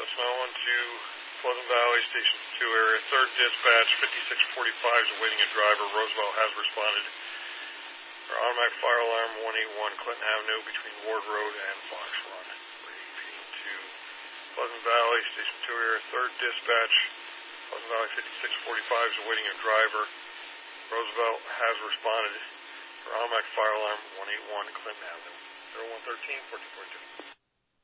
West 912, Pleasant Valley, Station 2 area. 3rd dispatch, 5645 is awaiting a driver. Roosevelt has responded. For automatic fire alarm 181 Clinton Avenue between Ward Road and Fox Run. Repeating to Pleasant Valley, Station 2 area. 3rd dispatch, Pleasant Valley 5645 is awaiting a driver. Roosevelt has responded. For automatic fire alarm 181 Clinton Avenue. 0113 1442.